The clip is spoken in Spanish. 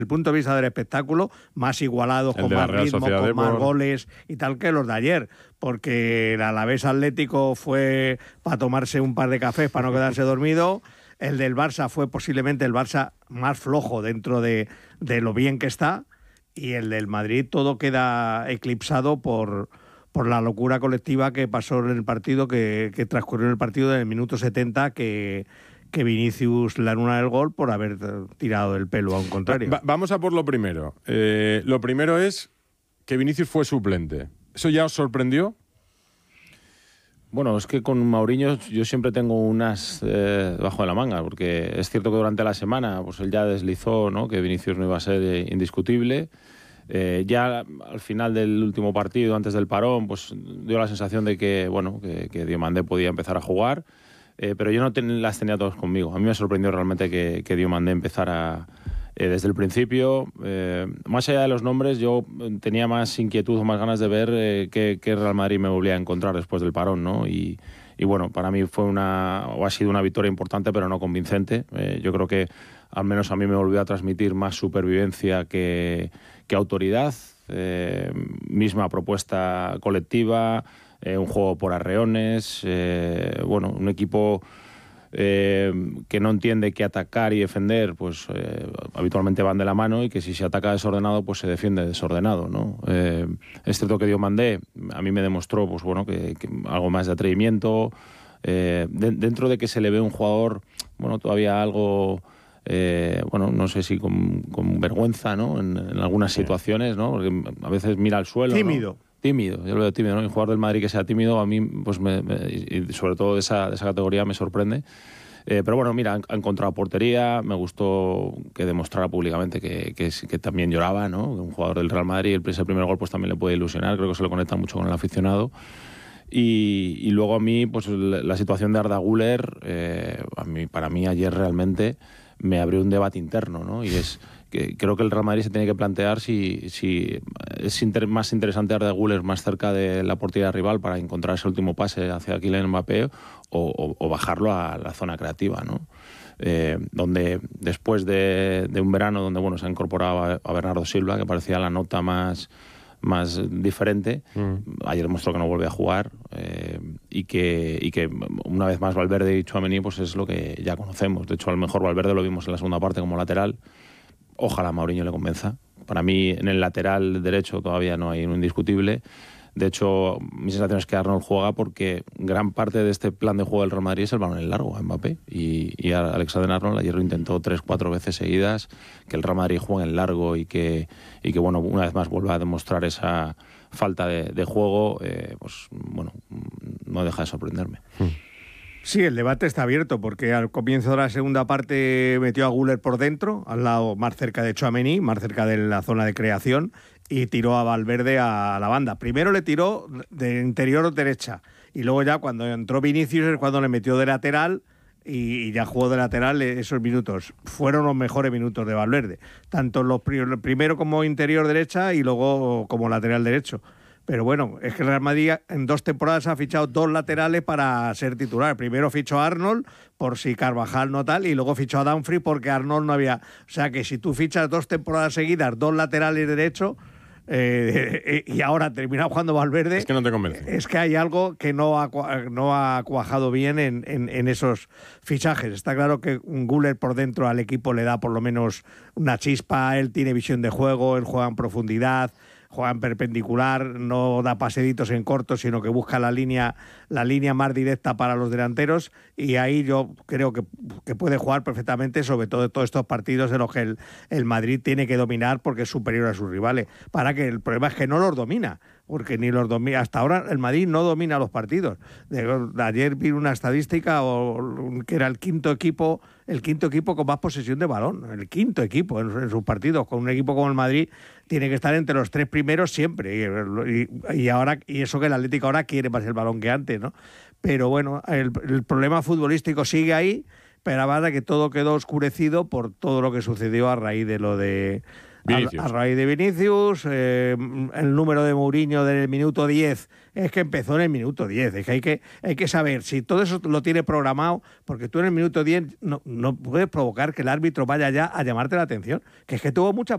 el punto de vista del espectáculo, más igualados, El con de la más Real ritmo, Sociedad con más Depor. goles y tal, que los de ayer, porque el Alavés Atlético fue para tomarse un par de cafés para no quedarse dormido. El del Barça fue posiblemente el Barça más flojo dentro de lo bien que está, y el del Madrid todo queda eclipsado por la locura colectiva que pasó en el partido, que transcurrió en el partido del minuto 70, que Vinicius le anula el gol por haber tirado del pelo a un contrario. Vamos a por lo primero. Lo primero es que Vinicius fue suplente. ¿Eso ya os sorprendió? Bueno, es que con Mauriño yo siempre tengo unas bajo de la manga, porque es cierto que durante la semana pues él ya deslizó, ¿no?, que Vinicius no iba a ser indiscutible. Ya al final del último partido, antes del parón, pues dio la sensación de que, bueno, que Diomandé podía empezar a jugar, pero yo no las tenía todas conmigo. A mí me sorprendió realmente que Diomandé empezara desde el principio. Más allá de los nombres, yo tenía más inquietud o más ganas de ver qué Real Madrid me volvía a encontrar después del parón, ¿no? Y bueno, para mí ha sido una victoria importante, pero no convincente. Yo creo que al menos a mí me volvió a transmitir más supervivencia que autoridad, misma propuesta colectiva, un juego por arreones, bueno, un equipo que no entiende que atacar y defender pues habitualmente van de la mano, y que si se ataca desordenado pues se defiende desordenado, ¿no? Es cierto que Diomandé a mí me demostró pues bueno que algo más de atrevimiento, dentro de que se le ve un jugador, bueno, todavía algo bueno, no sé si con vergüenza, ¿no?, en algunas situaciones, ¿no?, porque a veces mira al suelo, Tímido. ¿no? Tímido, yo lo veo tímido, ¿no? Y un jugador del Madrid que sea tímido, a mí, pues y sobre todo de esa categoría, me sorprende. Pero bueno, mira, ha encontrado portería, me gustó que demostrara públicamente que también lloraba, ¿no? Un jugador del Real Madrid, ese primer gol pues también le puede ilusionar, creo que se lo conecta mucho con el aficionado. Y luego a mí, pues la situación de Arda Güler, para mí ayer realmente me abrió un debate interno, ¿no? Y es que creo que el Real Madrid se tiene que plantear si es más interesante Arda Güler más cerca de la portería rival para encontrar ese último pase hacia Kylian Mbappé, o bajarlo a la zona creativa, ¿no? Donde después de un verano donde, bueno, se ha incorporado a Bernardo Silva, que parecía la nota más diferente, ayer demostró que no vuelve a jugar, y que una vez más Valverde y Tchouaméni pues es lo que ya conocemos. De hecho, a lo mejor Valverde lo vimos en la segunda parte como lateral. Ojalá Mauriño le convenza. Para mí en el lateral derecho todavía no hay un indiscutible. De hecho, mi sensación es que Arnold juega porque gran parte de este plan de juego del Real Madrid es el balón en largo a Mbappé. Y Alexander-Arnold ayer lo intentó 3-4 veces seguidas, que el Real Madrid juegue en largo y que bueno, una vez más vuelva a demostrar esa falta de juego, pues bueno, no deja de sorprenderme. Sí, el debate está abierto, porque al comienzo de la segunda parte metió a Güler por dentro, al lado más cerca de Tchouaméni, más cerca de la zona de creación, y tiró a Valverde a la banda. Primero le tiró de interior derecha, y luego ya cuando entró Vinicius es cuando le metió de lateral, y ya jugó de lateral esos minutos. Fueron los mejores minutos de Valverde, tanto los primero como interior derecha y luego como lateral derecho. Pero bueno, es que el Real Madrid en 2 temporadas ha fichado 2 laterales para ser titular. Primero fichó a Arnold por si Carvajal no tal, y luego fichó a Dumfries porque Arnold no había... O sea que si tú fichas 2 temporadas seguidas, 2 laterales derechos, y ahora termina jugando Valverde... Es que no te convence. Es que hay algo que no ha cuajado bien en esos fichajes. Está claro que un Güler por dentro al equipo le da por lo menos una chispa, él tiene visión de juego, él juega en profundidad, juega en perpendicular, no da paseditos en corto, sino que busca la línea más directa para los delanteros, y ahí yo creo que puede jugar perfectamente, sobre todo todos estos partidos en los que el Madrid tiene que dominar porque es superior a sus rivales. Para que el problema es que no los domina, porque ni los domina. Hasta ahora el Madrid no domina los partidos. Ayer vi una estadística que era el quinto equipo con más posesión de balón, el quinto equipo en sus partidos. Con un equipo como el Madrid tiene que estar entre los 3 primeros siempre, y eso que el Atlético ahora quiere más el balón que antes, ¿no? Pero bueno, el problema futbolístico sigue ahí, pero ahora que todo quedó oscurecido por todo lo que sucedió a raíz de lo de Vinicius. A raíz de Vinicius, el número de Mourinho del minuto 10 es que empezó en el minuto 10. Es que hay que saber si todo eso lo tiene programado, porque tú en el minuto 10 no puedes provocar que el árbitro vaya ya a llamarte la atención. Que es que tuvo mucha